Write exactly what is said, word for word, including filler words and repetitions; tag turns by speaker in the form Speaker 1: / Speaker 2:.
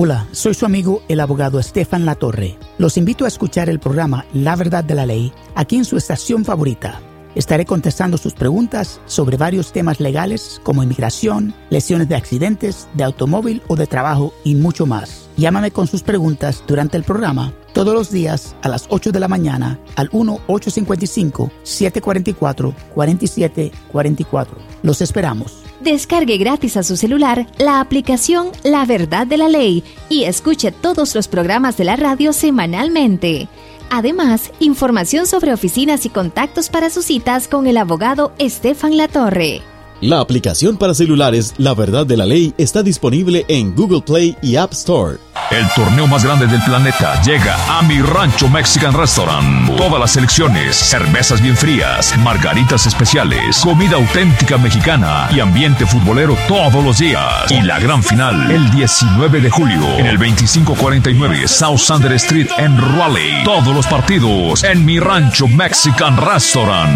Speaker 1: Hola, soy su amigo el abogado Estefan Latorre. Los invito a escuchar el programa La Verdad de la Ley aquí en su estación favorita. Estaré contestando sus preguntas sobre varios temas legales como inmigración, lesiones de accidentes, de automóvil o de trabajo y mucho más. Llámame con sus preguntas durante el programa todos los días a las ocho de la mañana al uno ocho cinco cinco, siete cuatro cuatro, cuatro siete cuatro cuatro. Los esperamos.
Speaker 2: Descargue gratis a su celular la aplicación La Verdad de la Ley y escuche todos los programas de la radio semanalmente. Además, información sobre oficinas y contactos para sus citas con el abogado Estefan Latorre.
Speaker 3: La aplicación para celulares La Verdad de la Ley está disponible en Google Play y App Store.
Speaker 4: El torneo más grande del planeta llega a Mi Rancho Mexican Restaurant. Todas las selecciones, cervezas bien frías, margaritas especiales, comida auténtica mexicana y ambiente futbolero todos los días. Y la gran final el diecinueve de julio en el veinticinco cuarenta y nueve South Sander Street en Raleigh. Todos los partidos en Mi Rancho Mexican Restaurant.